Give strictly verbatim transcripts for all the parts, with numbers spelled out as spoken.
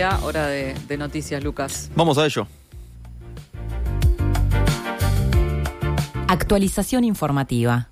Media, hora de, de noticias, Lucas. Vamos a ello. Actualización informativa.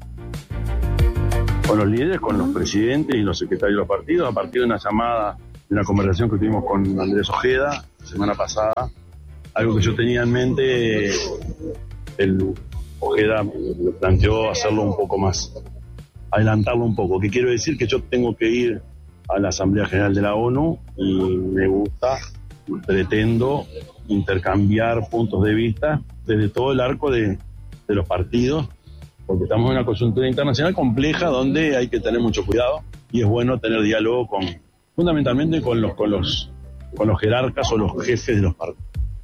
Con los líderes, con los presidentes y los secretarios de los partidos, a partir de una llamada, de una conversación que tuvimos con Andrés Ojeda la semana pasada, algo que yo tenía en mente, el Ojeda me planteó hacerlo un poco más, adelantarlo un poco, que quiero decir que yo tengo que ir a la Asamblea General de la ONU y me gusta, pretendo intercambiar puntos de vista desde todo el arco de, de los partidos, porque estamos en una coyuntura internacional compleja donde hay que tener mucho cuidado y es bueno tener diálogo con, fundamentalmente con los, con los, con los jerarcas o los jefes de los partidos.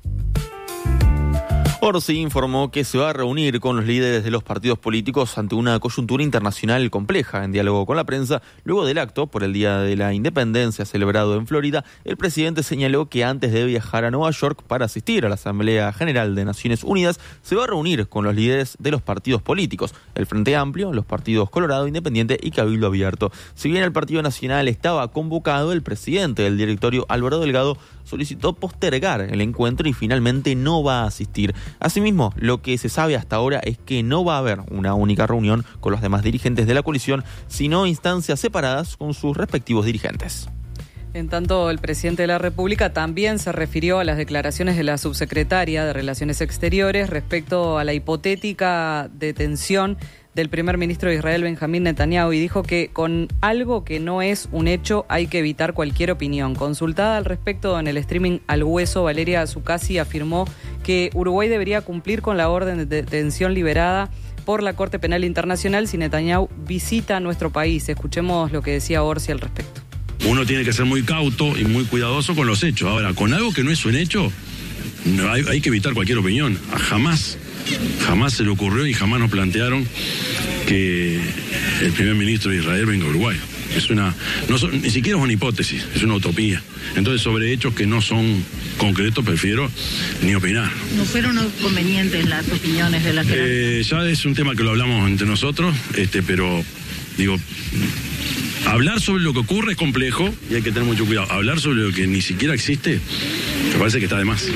Orsi informó que se va a reunir con los líderes de los partidos políticos ante una coyuntura internacional compleja. En diálogo con la prensa, luego del acto por el Día de la Independencia celebrado en Florida, el presidente señaló que antes de viajar a Nueva York para asistir a la Asamblea General de Naciones Unidas, se va a reunir con los líderes de los partidos políticos, el Frente Amplio, los partidos Colorado, Independiente y Cabildo Abierto. Si bien el Partido Nacional estaba convocado, el presidente del directorio, Álvaro Delgado, solicitó postergar el encuentro y finalmente no va a asistir. Asimismo, lo que se sabe hasta ahora es que no va a haber una única reunión con los demás dirigentes de la coalición, sino instancias separadas con sus respectivos dirigentes. En tanto, el presidente de la República también se refirió a las declaraciones de la subsecretaria de Relaciones Exteriores respecto a la hipotética detención del primer ministro de Israel, Benjamín Netanyahu, y dijo que con algo que no es un hecho hay que evitar cualquier opinión. Consultada al respecto en el streaming Al Hueso, Valeria Zuccasi afirmó que Uruguay debería cumplir con la orden de detención liberada por la Corte Penal Internacional si Netanyahu visita nuestro país. Escuchemos lo que decía Orsi al respecto. Uno tiene que ser muy cauto y muy cuidadoso con los hechos. Ahora, con algo que no es un hecho, no, hay, hay que evitar cualquier opinión. Jamás, jamás se le ocurrió y jamás nos plantearon que el primer ministro de Israel venga a Uruguay. Es una, no son, ni siquiera es una hipótesis, es una utopía. Entonces, sobre hechos que no son concretos, prefiero ni opinar. ¿No fueron convenientes las opiniones de la gente? Eh, ya es un tema que lo hablamos entre nosotros, este, pero digo, hablar sobre lo que ocurre es complejo y hay que tener mucho cuidado. Hablar sobre lo que ni siquiera existe, me parece que está de más.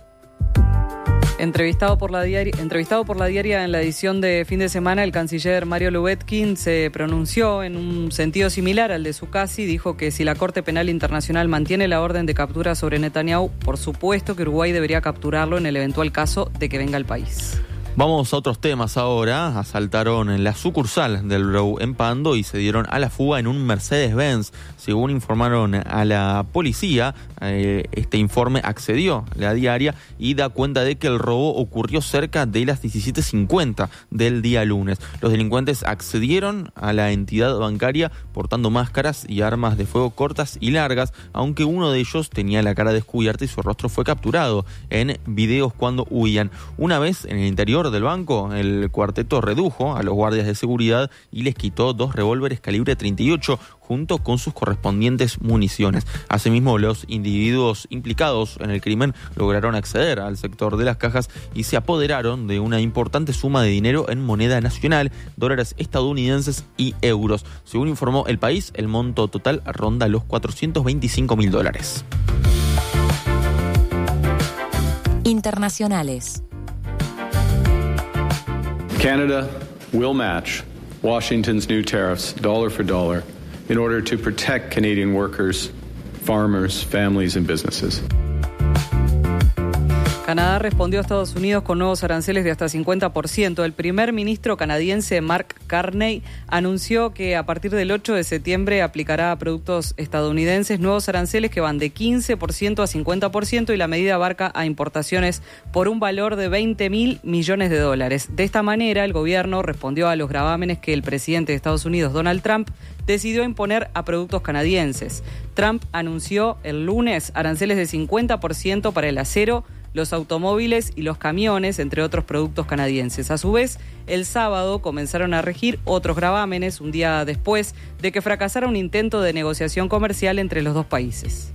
Entrevistado por la diaria, entrevistado por la diaria en la edición de fin de semana, el canciller Mario Lubetkin se pronunció en un sentido similar al de Zuccasi. Dijo que si la Corte Penal Internacional mantiene la orden de captura sobre Netanyahu, por supuesto que Uruguay debería capturarlo en el eventual caso de que venga al país. Vamos a otros temas ahora. Asaltaron en la sucursal del Brou en Pando y se dieron a la fuga en un Mercedes-Benz. Según informaron a la policía, eh, este informe accedió a la diaria y da cuenta de que el robo ocurrió cerca de las diecisiete cincuenta del día lunes. Los delincuentes accedieron a la entidad bancaria portando máscaras y armas de fuego cortas y largas, aunque uno de ellos tenía la cara descubierta y su rostro fue capturado en videos cuando huían. Una vez en el interior del banco, el cuarteto redujo a los guardias de seguridad y les quitó dos revólveres calibre treinta y ocho junto con sus correspondientes municiones. Asimismo, los individuos implicados en el crimen lograron acceder al sector de las cajas y se apoderaron de una importante suma de dinero en moneda nacional, dólares estadounidenses y euros. Según informó El País, el monto total ronda los cuatrocientos veinticinco mil dólares. Internacionales. Canada will match Washington's new tariffs dollar for dollar in order to protect Canadian workers, farmers, families and businesses. Canadá respondió a Estados Unidos con nuevos aranceles de hasta cincuenta por ciento. El primer ministro canadiense Mark Carney anunció que a partir del ocho de septiembre aplicará a productos estadounidenses nuevos aranceles que van de quince por ciento a cincuenta por ciento y la medida abarca a importaciones por un valor de veinte mil millones de dólares. De esta manera, el gobierno respondió a los gravámenes que el presidente de Estados Unidos, Donald Trump, decidió imponer a productos canadienses. Trump anunció el lunes aranceles de cincuenta por ciento para el acero, los automóviles y los camiones, entre otros productos canadienses. A su vez, el sábado comenzaron a regir otros gravámenes, un día después de que fracasara un intento de negociación comercial entre los dos países.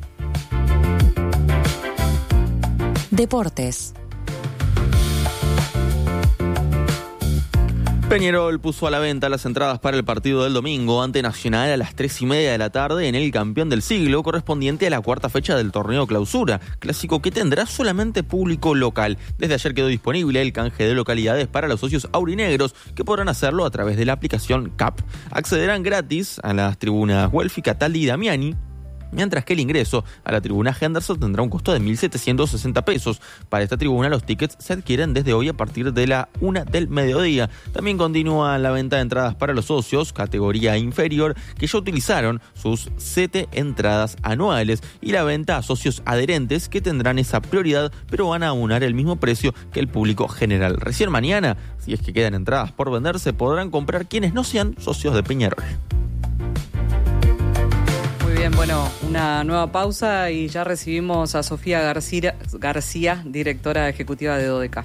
Deportes. Peñarol puso a la venta las entradas para el partido del domingo ante Nacional a las tres y media de la tarde en el Campeón del Siglo, correspondiente a la cuarta fecha del torneo Clausura, clásico que tendrá solamente público local. Desde ayer quedó disponible el canje de localidades para los socios aurinegros, que podrán hacerlo a través de la aplicación C A P. Accederán gratis a las tribunas Welfi, Cataldi y Damiani, mientras que el ingreso a la tribuna Henderson tendrá un costo de mil setecientos sesenta pesos. Para esta tribuna los tickets se adquieren desde hoy a partir de la una del mediodía. También continúa la venta de entradas para los socios, categoría inferior, que ya utilizaron sus siete entradas anuales, y la venta a socios adherentes, que tendrán esa prioridad, pero van a abonar el mismo precio que el público general. Recién mañana, si es que quedan entradas por vender, se podrán comprar quienes no sean socios de Peñarol. Bien, bueno, una nueva pausa y ya recibimos a Sofía García, García, directora ejecutiva de Dodeca.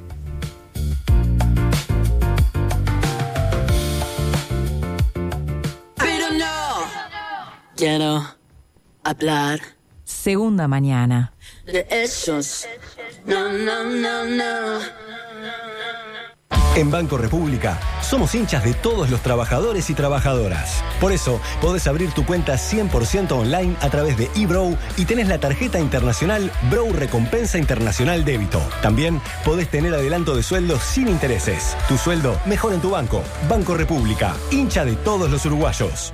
Pero no quiero hablar. Segunda mañana. De esos. No, no, no, no. En Banco República somos hinchas de todos los trabajadores y trabajadoras. Por eso podés abrir tu cuenta cien por ciento online a través de eBrow y tenés la tarjeta internacional Brow Recompensa Internacional Débito. También podés tener adelanto de sueldo sin intereses. Tu sueldo mejor en tu banco. Banco República, hincha de todos los uruguayos.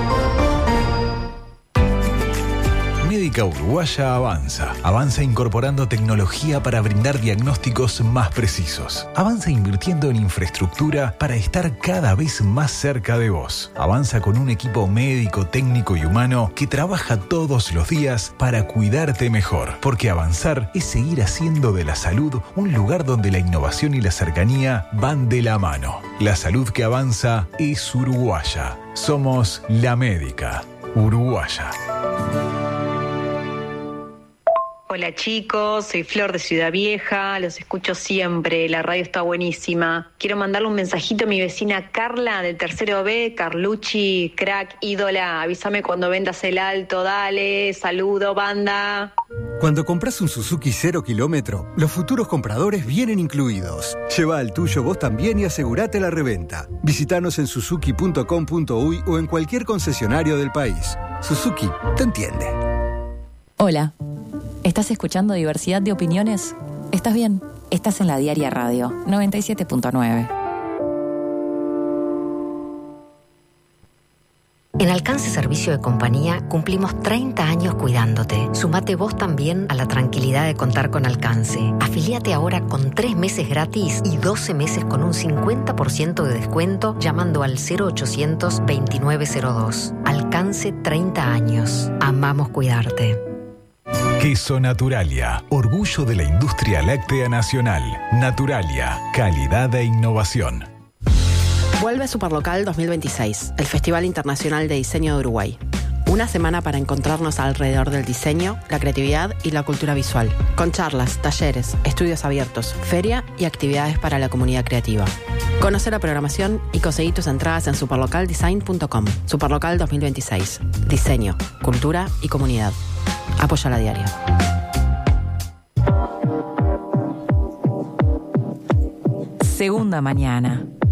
Médica Uruguaya avanza. Avanza incorporando tecnología para brindar diagnósticos más precisos. Avanza invirtiendo en infraestructura para estar cada vez más cerca de vos. Avanza con un equipo médico, técnico y humano que trabaja todos los días para cuidarte mejor. Porque avanzar es seguir haciendo de la salud un lugar donde la innovación y la cercanía van de la mano. La salud que avanza es uruguaya. Somos la Médica Uruguaya. Hola chicos, soy Flor de Ciudad Vieja, los escucho siempre, la radio está buenísima. Quiero mandarle un mensajito a mi vecina Carla del tercero B, Carlucci, crack, ídola, avísame cuando vendas el alto, dale, saludo, banda. Cuando compras un Suzuki cero kilómetro, los futuros compradores vienen incluidos. Lleva el tuyo vos también y asegurate la reventa. Visítanos en suzuki punto com punto uy o en cualquier concesionario del país. Suzuki te entiende. Hola. ¿Estás escuchando Diversidad de Opiniones? ¿Estás bien? Estás en la Diaria Radio, noventa y siete punto nueve. En Alcance Servicio de Compañía cumplimos treinta años cuidándote. Sumate vos también a la tranquilidad de contar con Alcance. Afiliate ahora con tres meses gratis y doce meses con un cincuenta por ciento de descuento llamando al cero ochocientos veintinueve cero dos. Alcance treinta años. Amamos cuidarte. Queso Naturalia, orgullo de la industria láctea nacional. Naturalia, calidad e innovación. Vuelve Superlocal dos mil veintiséis, el Festival Internacional de Diseño de Uruguay. Una semana para encontrarnos alrededor del diseño, la creatividad y la cultura visual. Con charlas, talleres, estudios abiertos, feria y actividades para la comunidad creativa. Conoce la programación y conseguí tus entradas en superlocal design punto com. Superlocal dos mil veintiséis. Diseño, cultura y comunidad. Apoya la Diaria. Segunda mañana.